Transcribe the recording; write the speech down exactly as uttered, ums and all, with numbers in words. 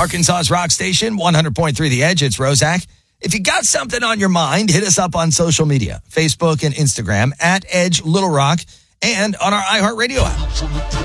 Arkansas's rock station, one hundred point three The Edge. It's Rozak. If you got something on your mind, hit us up on social media, Facebook and Instagram, at Edge Little Rock, and on our iHeartRadio app.